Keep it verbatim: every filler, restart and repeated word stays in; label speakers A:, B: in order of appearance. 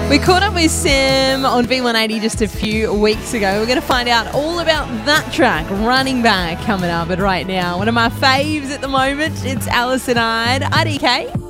A: We caught up with Sam on V one eighty just a few weeks ago. We're going to find out all about that track, Running Back, coming up. But right now, one of my faves at the moment, it's Alison Ide. I D K.